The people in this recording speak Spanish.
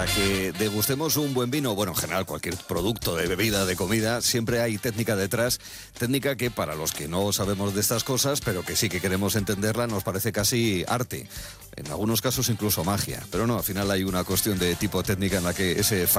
Para que degustemos un buen vino, bueno, en general cualquier producto de bebida, de comida, siempre hay técnica detrás, técnica que para los que no sabemos de estas cosas, pero que sí que queremos entenderla, nos parece casi arte, en algunos casos incluso magia, pero no, al final hay una cuestión de tipo técnica en la que ese